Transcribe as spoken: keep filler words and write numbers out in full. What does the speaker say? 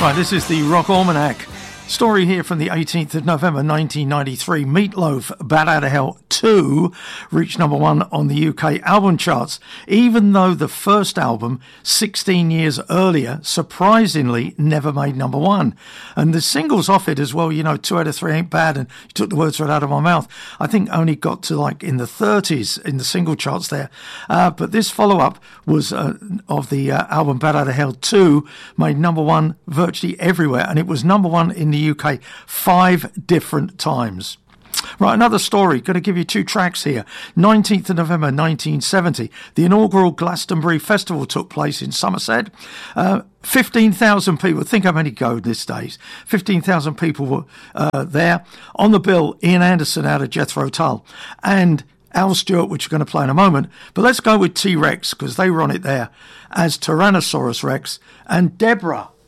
Right, this is the Rock Almanac. Story here from the eighteenth of November nineteen ninety-three. Meatloaf, Bat Outta Hell two reached number one on the U K album charts, even though the first album, sixteen years earlier, surprisingly never made number one. And the singles off it as well, you know, Two Out of Three Ain't Bad, and you took the words right out of my mouth, I think only got to like in the thirties in the single charts there. Uh, but this follow-up was uh, of the uh, album Bat Outta Hell two, made number one virtually everywhere, and it was number one in the U K five different times. Right, another story. Going to give you two tracks here. nineteenth of November nineteen seventy, the inaugural Glastonbury Festival took place in Somerset. Uh, fifteen thousand people. Think how many go these days. fifteen thousand people were uh, there. On the bill, Ian Anderson out of Jethro Tull and Al Stewart, which we're going to play in a moment. But let's go with T-Rex, because they were on it there as Tyrannosaurus Rex and Deborah.